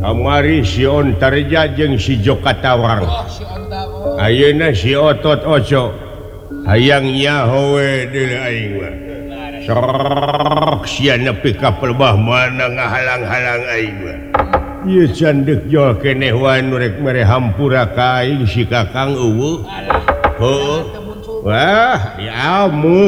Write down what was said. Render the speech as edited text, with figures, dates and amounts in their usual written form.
Amari si Ontarja jeung si Jokatawar. Ayeuna si Otot Oco hayang nyahowe deui aing mah. Sok sia nepi ka pelbah mana ngahalang-halang aing mah. Ieu candek jol keneh wae nu rek mere hampura ka aing si Kakang eueuh. Heuh. Wah, ya